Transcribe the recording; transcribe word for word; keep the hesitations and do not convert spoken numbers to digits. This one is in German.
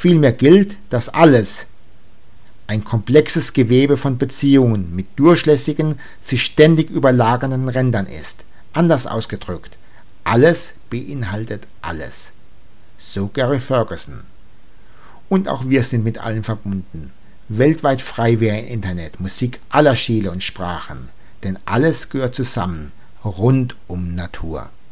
Vielmehr gilt, dass alles ein komplexes Gewebe von Beziehungen mit durchlässigen, sich ständig überlagernden Rändern ist. Anders ausgedrückt, alles beinhaltet alles. So Gary Ferguson. Und auch wir sind mit allem verbunden. Weltweit frei wie ein Internet, Musik aller Stile und Sprachen. Denn alles gehört zusammen, rund um Natur.